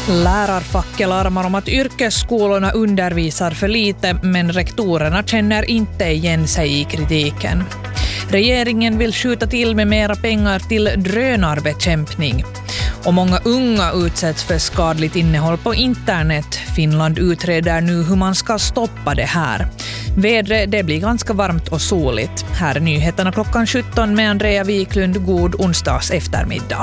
Lärarfacket larmar om att yrkesskolorna undervisar för lite, men rektorerna känner inte igen sig i kritiken. Regeringen vill skjuta till med mera pengar till drönarbekämpning. Och många unga utsätts för skadligt innehåll på internet. Finland utreder nu hur man ska stoppa det här. Vädret, det blir ganska varmt och soligt. Här är nyheterna klockan 17 med Andrea Wiklund. God onsdags eftermiddag.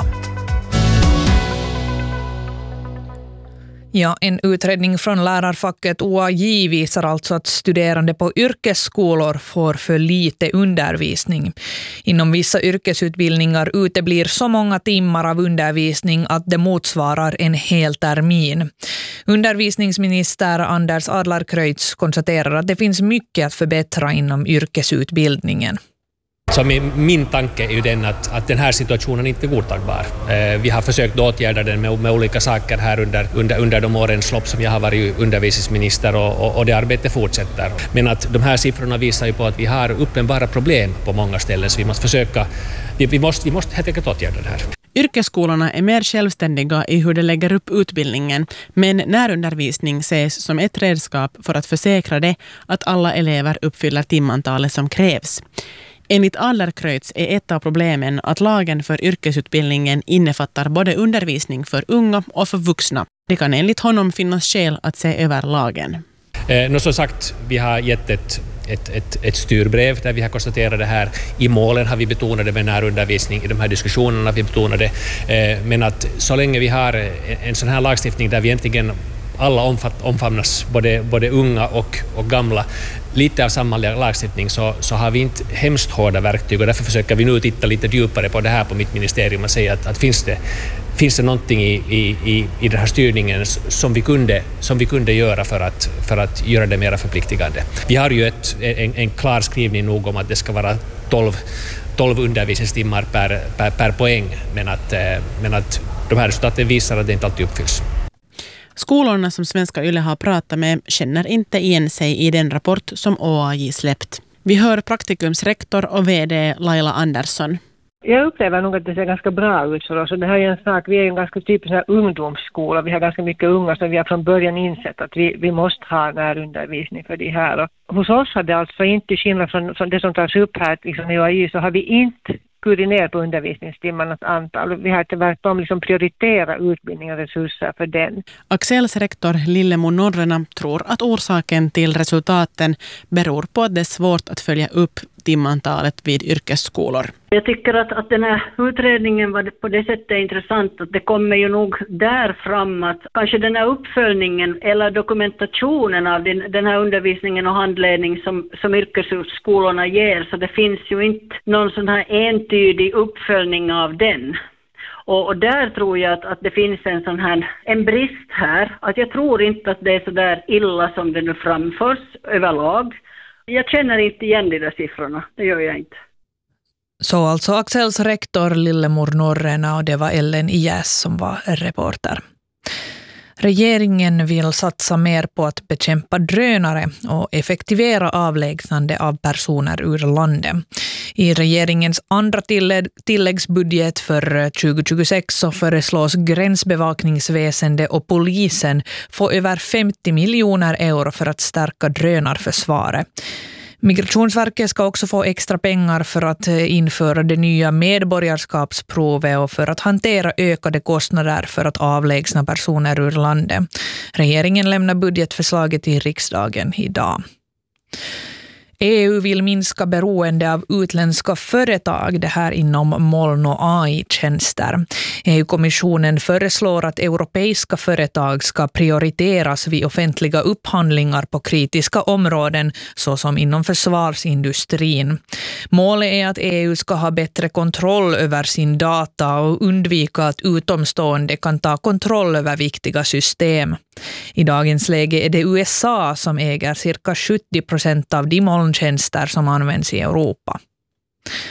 Ja, en utredning från lärarfacket OAJ visar alltså att studerande på yrkesskolor får för lite undervisning. Inom vissa yrkesutbildningar uteblir så många timmar av undervisning att det motsvarar en hel termin. Undervisningsminister Anders Adlercreutz konstaterar att det finns mycket att förbättra inom yrkesutbildningen. Så min tanke är ju den att den här situationen inte är godtagbar. Vi har försökt åtgärda den med olika saker här under de årens lopp som jag har varit undervisningsminister och det arbetet fortsätter. Men att de här siffrorna visar ju på att vi har uppenbara problem på många ställen, så vi måste helt enkelt åtgärda det här. Yrkesskolorna är mer självständiga i hur de lägger upp utbildningen, men närundervisning ses som ett redskap för att försäkra det att alla elever uppfyller timantalet som krävs. Enligt Adlercreutz är ett av problemen att lagen för yrkesutbildningen innefattar både undervisning för unga och för vuxna. Det kan enligt honom finnas skäl att se över lagen. Som sagt, vi har gett ett styrbrev där vi har konstaterat det här. I målen har vi betonat det med närundervisning, i de här diskussionerna har vi betonat det. Men att så länge vi har en sån här lagstiftning där vi egentligen alla omfamnas, både unga och gamla, lite av samma lagstiftning, så har vi inte hemskt hårda verktyg, och därför försöker vi nu titta lite djupare på det här på mitt ministerium och säga att finns det någonting i den här styrningen som vi kunde göra för att göra det mer förpliktigande. Vi har ju en klar skrivning nog om att det ska vara 12 undervisningstimmar per poäng, men att de här resultaten visar att det inte alltid uppfylls. Skolorna som Svenska Yle har pratat med känner inte igen sig i den rapport som OAJ släppt. Vi hör Praktikums rektor och vd Laila Andersson. Jag upplever nog att det ser ganska bra ut för oss. Och det här är en sak, vi är en ganska typisk ungdomsskola. Vi har ganska mycket unga som vi har från början insett att vi måste ha närundervisning för det här. Och hos oss har det alltså inte skillnad från det som tas upp här liksom i OAJ, så har vi inte skurit ner på undervisningstimmarnas antal. Vi har tvärtom prioritera utbildning och resurser för den. Axels rektor Lillemor Norrena tror att orsaken till resultaten beror på att det är svårt att följa upp timantalet vid yrkesskolor. Jag tycker att den här utredningen var på det sättet intressant att det kommer ju nog där fram att kanske den här uppföljningen eller dokumentationen av den här undervisningen och handledning som yrkesskolorna ger, så det finns ju inte någon sån här entydig uppföljning av den. Och där tror jag att det finns en brist här. Att jag tror inte att det är så där illa som det nu framförs överlag. Jag känner inte igen de där siffrorna, det gör jag inte. Så alltså Axels rektor Lillemor Norrena, och det var Ellen Iäs som var reporter. Regeringen vill satsa mer på att bekämpa drönare och effektivera avlägsnande av personer ur landet. I regeringens andra tilläggsbudget för 2026 så föreslås gränsbevakningsväsende och polisen få över 50 miljoner euro för att stärka drönarförsvaret. Migrationsverket ska också få extra pengar för att införa det nya medborgarskapsprovet och för att hantera ökade kostnader för att avlägsna personer ur landet. Regeringen lämnar budgetförslaget till riksdagen idag. EU vill minska beroende av utländska företag, det här inom moln- och AI-tjänster. EU-kommissionen föreslår att europeiska företag ska prioriteras vid offentliga upphandlingar på kritiska områden såsom inom försvarsindustrin. Målet är att EU ska ha bättre kontroll över sin data och undvika att utomstående kan ta kontroll över viktiga system. I dagens läge är det USA som äger cirka 70% av de molntjänster som används i Europa.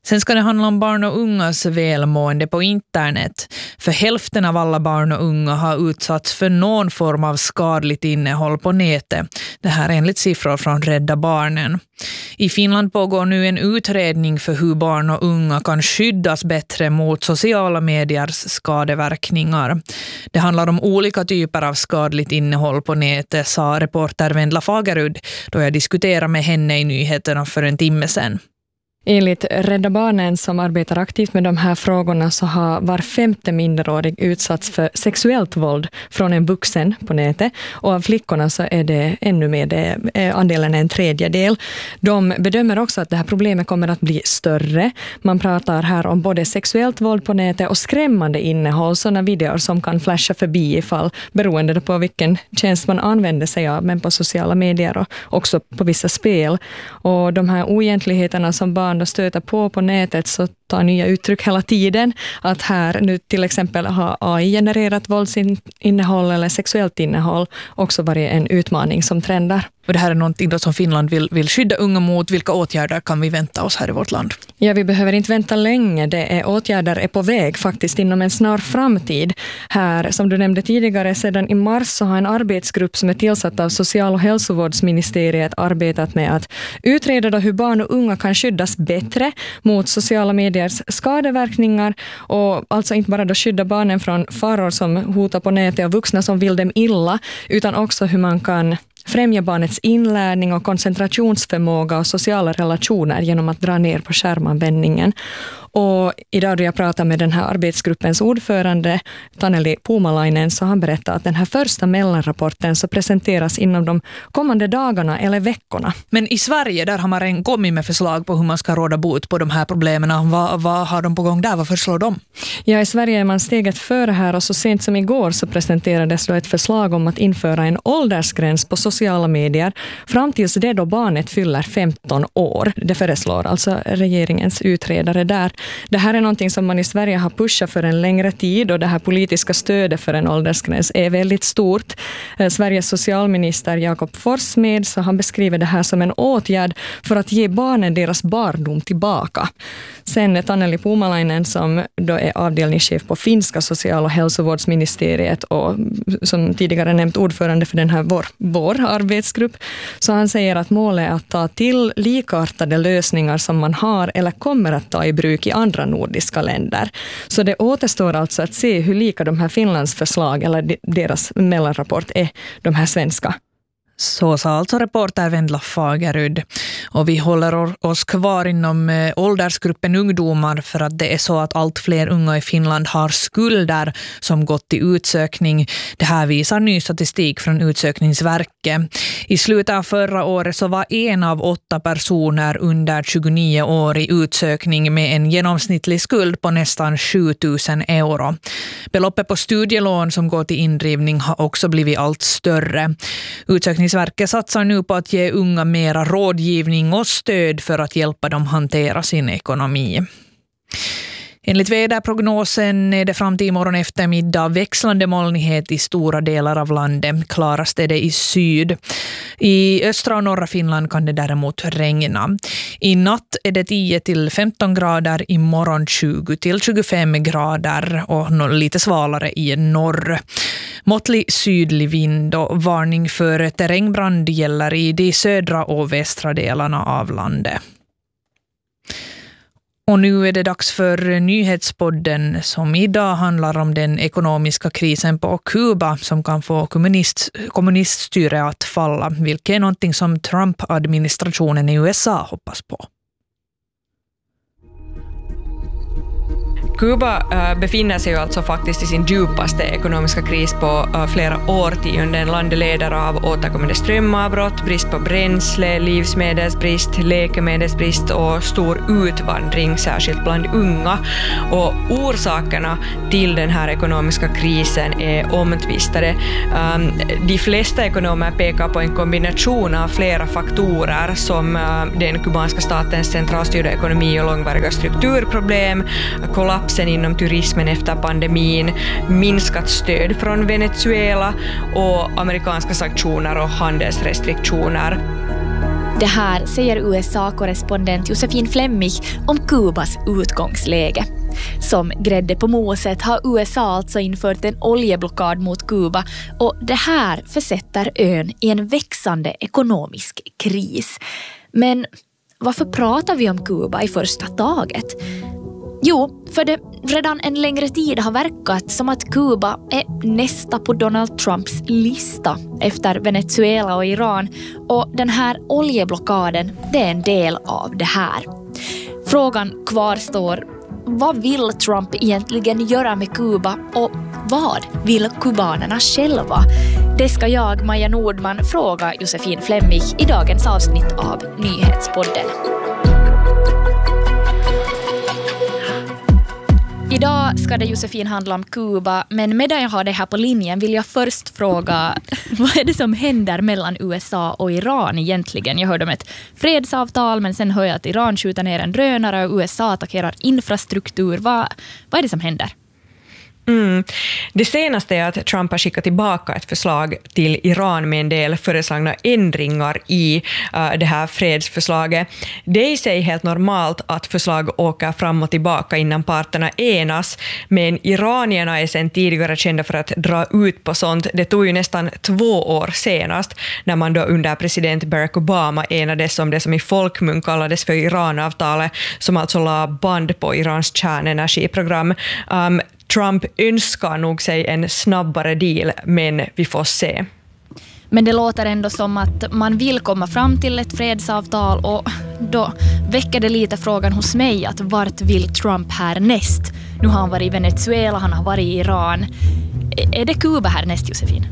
Sen ska det handla om barn och ungas välmående på internet. För hälften av alla barn och unga har utsatts för någon form av skadligt innehåll på nätet. Det här är enligt siffror från Rädda Barnen. I Finland pågår nu en utredning för hur barn och unga kan skyddas bättre mot sociala mediers skadeverkningar. Det handlar om olika typer av skadligt innehåll på nätet, sa reporter Vendla Fagerud då jag diskuterade med henne i nyheterna för en timme sedan. Enligt Rädda Barnen som arbetar aktivt med de här frågorna så har var 5:e minderårig utsatts för sexuellt våld från en vuxen på nätet. Och av flickorna så är det ännu mer, andelen är 1/3. De bedömer också att det här problemet kommer att bli större. Man pratar här om både sexuellt våld på nätet och skrämmande innehåll, sådana videor som kan flasha förbi ifall beroende på vilken tjänst man använder sig av, men på sociala medier och också på vissa spel. Och de här oegentligheterna som barn stöter på nätet så tar nya uttryck hela tiden. Att här nu till exempel har AI genererat våldsinnehåll eller sexuellt innehåll också varit en utmaning som trendar. Och det här är någonting då som Finland vill skydda unga mot. Vilka åtgärder kan vi vänta oss här i vårt land? Ja, vi behöver inte vänta länge. Åtgärder är på väg faktiskt inom en snar framtid. Här, som du nämnde tidigare, sedan i mars så har en arbetsgrupp som är tillsatt av Social- och hälsovårdsministeriet arbetat med att utreda då hur barn och unga kan skyddas bättre mot sociala mediers skadeverkningar. Och alltså inte bara då skydda barnen från faror som hotar på nätet och vuxna som vill dem illa, utan också hur man kan främja barnets inlärning och koncentrationsförmåga och sociala relationer genom att dra ner på skärmanvändningen. Och idag då jag pratar med den här arbetsgruppens ordförande Taneli Puumalainen så han berättar att den här första mellanrapporten så presenteras inom de kommande dagarna eller veckorna. Men i Sverige där har man redan kommit med förslag på hur man ska råda bot på de här problemen. Vad har de på gång där? Vad föreslår de? Ja, i Sverige är man steget före här och så sent som igår så presenterades då ett förslag om att införa en åldersgräns på sociala medier fram tills det då barnet fyller 15 år. Det föreslår alltså regeringens utredare där. Det här är någonting som man i Sverige har pushat för en längre tid och det här politiska stödet för en åldersgräns är väldigt stort. Sveriges socialminister Jakob Forssmed så han beskriver det här som en åtgärd för att ge barnen deras barndom tillbaka. Sen Taneli Puumalainen som då är avdelningschef på finska social- och hälsovårdsministeriet och som tidigare nämnt ordförande för den här vår arbetsgrupp. Så han säger att målet är att ta till likartade lösningar som man har eller kommer att ta i bruk i andra nordiska länder. Så det återstår alltså att se hur lika de här Finlands förslag eller deras mellanrapport är de här svenska. Så sa alltså reporter Vendla Fagerud. Och vi håller oss kvar inom åldersgruppen ungdomar för att det är så att allt fler unga i Finland har skulder som gått till utsökning. Det här visar ny statistik från Utsökningsverket. I slutet av förra året så var 1 av 8 personer under 29 år i utsökning med en genomsnittlig skuld på nästan 7 000 euro. Beloppet på studielån som går till indrivning har också blivit allt större. Utsökningsverket satsar nu på att ge unga mera rådgivning och stöd för att hjälpa dem hantera sin ekonomi. Enligt väderprognosen är det fram till imorgon eftermiddag växlande molnighet i stora delar av landet. Klarast är det i syd. I östra och norra Finland kan det däremot regna. I natt är det 10-15 grader, imorgon 20-25 grader och lite svalare i norr. Måttlig sydlig vind och varning för terrängbrand gäller i de södra och västra delarna av landet. Och nu är det dags för nyhetspodden som idag handlar om den ekonomiska krisen på Kuba som kan få kommuniststyre att falla, vilket är någonting som Trump-administrationen i USA hoppas på. Kuba befinner sig ju alltså faktiskt i sin djupaste ekonomiska kris på flera årtionden. Landet lider av återkommande strömavbrott, brist på bränsle, livsmedelsbrist, läkemedelsbrist och stor utvandring, särskilt bland unga. Och orsakerna till den här ekonomiska krisen är omtvistade. De flesta ekonomer pekar på en kombination av flera faktorer som den kubanska statens centralstyrda ekonomi och långvariga strukturproblem, kollapsen inom turismen efter pandemin, minskat stöd från Venezuela och amerikanska sanktioner och handelsrestriktioner. Det här säger USA-korrespondent Josefin Flemmig om Kubas utgångsläge. Som grädde på moset har USA alltså infört en oljeblockad mot Kuba och det här försätter ön i en växande ekonomisk kris. Men varför pratar vi om Kuba i första taget? Jo, för det redan en längre tid har verkat som att Kuba är nästa på Donald Trumps lista efter Venezuela och Iran, och den här oljeblockaden, det är en del av det här. Frågan kvarstår: vad vill Trump egentligen göra med Kuba och vad vill kubanerna själva? Det ska jag, Maja Nordman, fråga Josefin Flemmig i dagens avsnitt av Nyhetspodden. Idag ska det, Josefin, handla om Kuba, men medan jag har det här på linjen vill jag först fråga, vad är det som händer mellan USA och Iran egentligen? Jag hörde om ett fredsavtal, men sen hör jag att Iran skjuter ner en drönare och USA attackerar infrastruktur. Vad är det som händer? Det senaste är att Trump har skickat tillbaka ett förslag till Iran med en del föreslagna ändringar i det här fredsförslaget. Det är i sig helt normalt att förslag åker fram och tillbaka innan parterna enas, men iranierna är sedan tidigare kända för att dra ut på sånt. Det tog ju nästan 2 år senast när man då under president Barack Obama enades om det som i folkmun kallades för Iranavtalet, som alltså la band på Irans kärnenergiprogram. Trump önskar nog sig en snabbare deal, men vi får se. Men det låter ändå som att man vill komma fram till ett fredsavtal, och då väcker det lite frågan hos mig att vart vill Trump härnäst? Nu har han varit i Venezuela, han har varit i Iran. Är det Kuba härnäst, Josefin?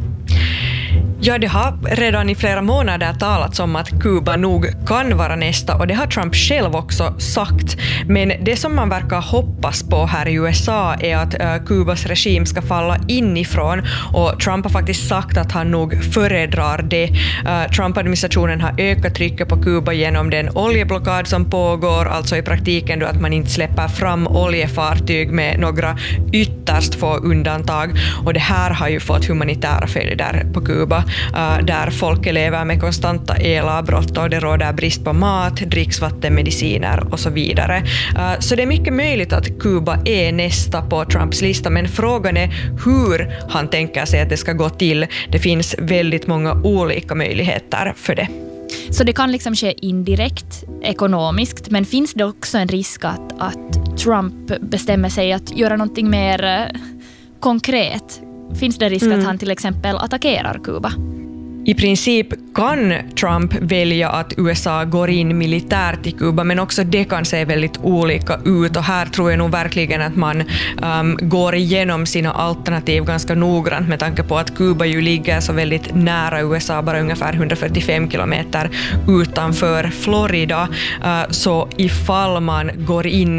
Ja, det har redan i flera månader talats om att Kuba nog kan vara nästa, och det har Trump själv också sagt. Men det som man verkar hoppas på här i USA är att Kubas regim ska falla inifrån, och Trump har faktiskt sagt att han nog föredrar det. Trump-administrationen har ökat trycket på Kuba genom den oljeblockad som pågår, alltså i praktiken då att man inte släpper fram oljefartyg med några ytterst få undantag, och det här har ju fått humanitära följder på Kuba, där folk lever med konstanta elavbrott och det råder brist på mat, dricksvatten, mediciner och så vidare. Så det är mycket möjligt att Kuba är nästa på Trumps lista, men frågan är hur han tänker sig att det ska gå till. Det finns väldigt många olika möjligheter för det. Så det kan liksom ske indirekt, ekonomiskt, men finns det också en risk att Trump bestämmer sig att göra någonting mer konkret? Finns det risk att han till exempel attackerar Kuba? I princip kan Trump välja att USA går in militärt i Kuba, men också det kan se väldigt olika ut, och här tror jag nog verkligen att man går igenom sina alternativ ganska noggrant med tanke på att Kuba ju ligger så väldigt nära USA, bara ungefär 145 kilometer utanför Florida. Så ifall man går in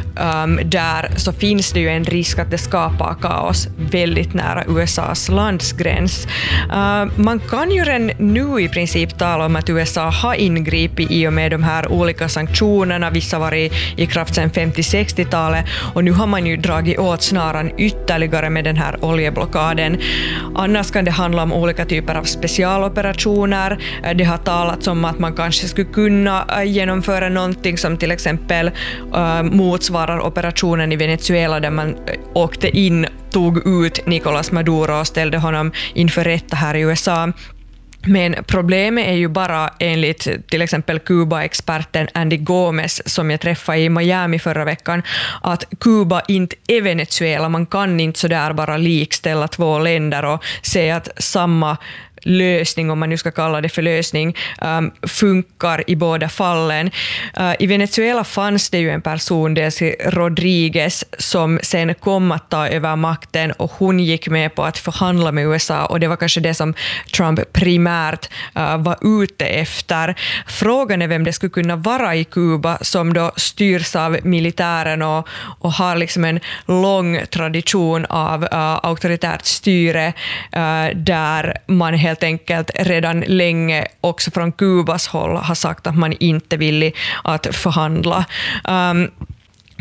där så finns det ju en risk att det skapar kaos väldigt nära USAs landsgräns. Man kan ju redan nu i princip tala om att USA har ingripit i och med de här olika sanktionerna. Vissa var i kraft sedan 50-60-talet, och nu har man ju dragit åt snaran ytterligare med den här oljeblockaden. Annars kan det handla om olika typer av specialoperationer. Det har talats om att man kanske skulle kunna genomföra någonting som till exempel motsvarar operationen i Venezuela, där man åkte in, tog ut Nicolás Maduro och ställde honom inför rätta här i USA. Men problemet är ju bara, enligt till exempel Kuba-experten Andy Gomez som jag träffade i Miami förra veckan, att Kuba inte är Venezuela. Man kan inte så där bara likställa 2 länder och säga att samma lösning, om man nu ska kalla det för lösning, funkar i båda fallen. I Venezuela fanns det ju en person, Delcy Rodriguez, som sen kom att ta över makten, och hon gick med på att förhandla med USA, och det var kanske det som Trump primärt var ute efter. Frågan är vem det skulle kunna vara i Kuba, som då styrs av militären och har liksom en lång tradition av auktoritärt styre, där man helt enkelt redan länge också från Kubas håll har sagt att man inte vill att förhandla.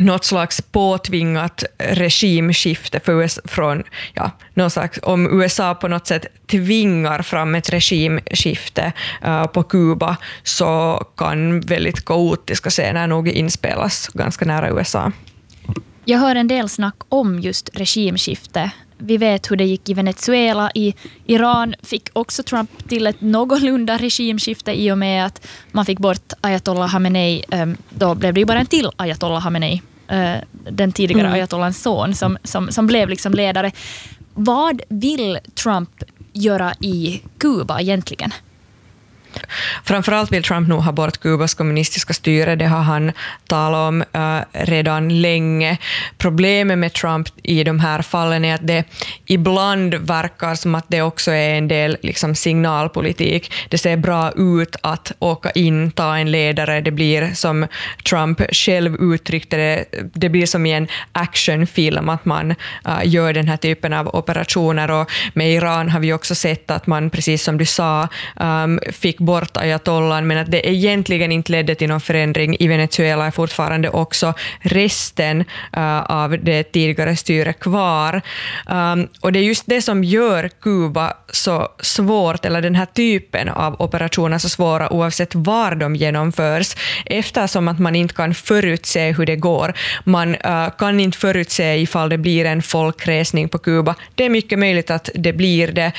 något slags påtvingat regimskifte från någon slags, om USA på något sätt tvingar fram ett regimskifte på Kuba, så kan väldigt kaotiska scener nog inspelas ganska nära USA. Jag hör en del snack om just regimskifte. Vi vet hur det gick i Venezuela. I Iran fick också Trump till ett någorlunda regimskifte i och med att man fick bort Ayatollah Khamenei. Då blev det ju bara en till Ayatollah Khamenei, den tidigare Ayatollahs son, som blev liksom ledare. Vad vill Trump göra i Kuba egentligen? Framförallt vill Trump nog ha bort Kubas kommunistiska styre. Det har han talat om redan länge. Problemet med Trump i de här fallen är att det ibland verkar som att det också är en del liksom signalpolitik. Det ser bra ut att åka in, ta en ledare. Det blir, som Trump själv uttryckte det, det blir som i en actionfilm att man gör den här typen av operationer. Och med Iran har vi också sett att man, precis som du sa, fick bort Ayatollah, men att det egentligen inte ledde till någon förändring. I Venezuela är fortfarande också resten av det tidigare styret kvar. Och det är just det som gör Kuba så svårt, eller den här typen av operationer så svåra oavsett var de genomförs, eftersom att man inte kan förutse hur det går. Man kan inte förutse ifall det blir en folkresning på Kuba. Det är mycket möjligt att det blir det,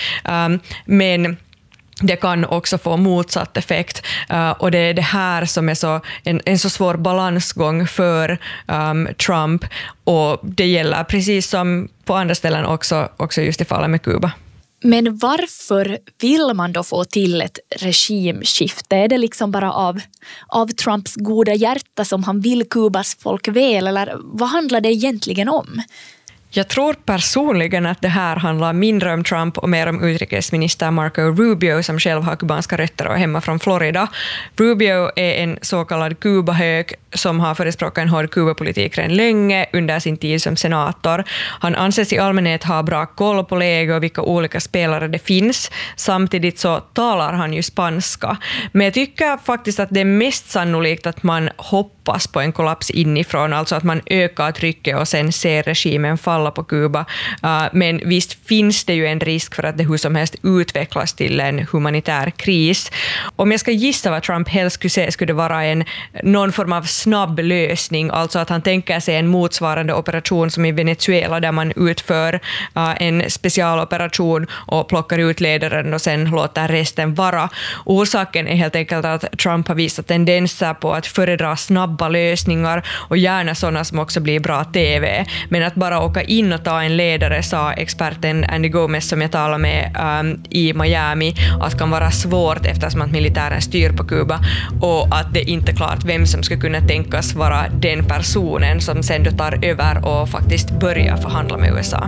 men det kan också få motsatt effekt, och det är det här som är en så svår balansgång för Trump, och det gäller precis som på andra ställen också just i fallet med Kuba. Men varför vill man då få till ett regimskifte? Är det liksom bara av Trumps goda hjärta som han vill Kubas folk väl, eller vad handlar det egentligen om? Jag tror personligen att det här handlar mindre om Trump och mer om utrikesminister Marco Rubio, som själv har kubanska rötter och är hemma från Florida. Rubio är en så kallad Kuba-hög som har förespråkat en hård Kuba-politik redan länge under sin tid som senator. Han anses i allmänhet ha bra koll på läge och vilka olika spelare det finns. Samtidigt så talar han ju spanska. Men jag tycker faktiskt att det är mest sannolikt att man hoppas på en kollaps inifrån, alltså att man ökar trycket och sen ser regimen falla på Kuba. Men visst finns det ju en risk för att det hur som helst utvecklas till en humanitär kris. Om jag ska gissa vad Trump helst skulle se, skulle det vara någon form av snabb lösning, alltså att han tänker sig en motsvarande operation som i Venezuela, där man utför en specialoperation och plockar ut ledaren och sen låter resten vara. Orsaken är helt enkelt att Trump har visat tendenser på att föredra snabba lösningar och gärna sådana som också blir bra TV. Men att bara åka in och ta en ledare, sa experten Andy Gomez som jag talade med i Miami, att kan vara svårt eftersom att militären styr på Kuba, och att det inte är klart vem som ska kunna tänkas vara den personen som sen då tar över och faktiskt börjar förhandla med USA.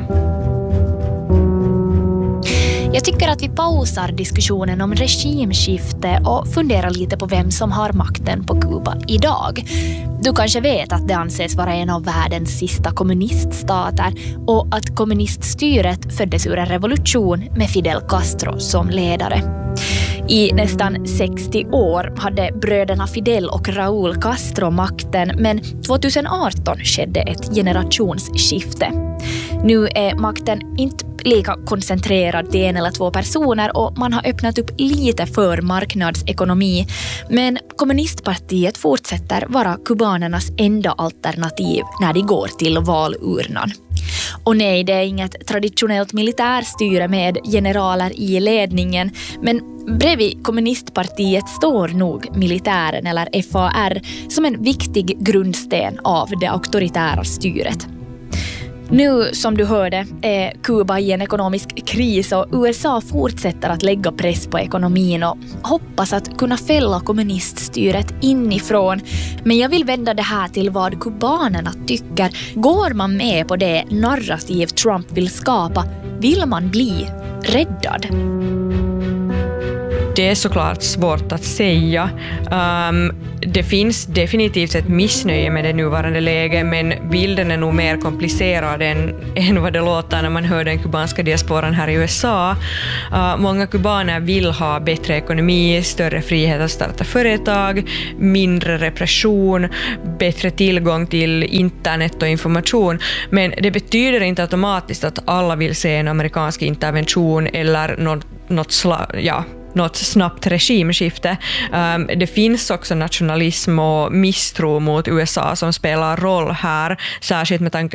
Jag tycker att vi pausar diskussionen om regimskifte och funderar lite på vem som har makten på Kuba idag. Du kanske vet att det anses vara en av världens sista kommuniststater och att kommuniststyret föddes ur en revolution med Fidel Castro som ledare. I nästan 60 år hade bröderna Fidel och Raúl Castro makten, men 2018 skedde ett generationsskifte. Nu är makten inte lika koncentrerad till en eller två personer och man har öppnat upp lite för marknadsekonomi, men kommunistpartiet fortsätter vara kubanernas enda alternativ när de går till valurnan. Och nej, det är inget traditionellt militärstyre med generaler i ledningen, men bredvid kommunistpartiet står nog militären eller FAR som en viktig grundsten av det auktoritära styret. Nu, som du hörde, är Kuba i en ekonomisk kris och USA fortsätter att lägga press på ekonomin och hoppas att kunna fälla kommuniststyret inifrån. Men jag vill vända det här till vad kubanerna tycker. Går man med på det narrativ Trump vill skapa? Vill man bli räddad? Det är såklart svårt att säga. Det finns definitivt ett missnöje med det nuvarande läget, men bilden är nog mer komplicerad än vad det låter när man hör den kubanska diasporan här i USA. Många kubaner vill ha bättre ekonomi, större frihet att starta företag, mindre repression, bättre tillgång till internet och information. Men det betyder inte automatiskt att alla vill se en amerikansk intervention eller något snabbt regimskifte. Det finns också nationalism och misstro mot USA som spelar roll här, särskilt med tanke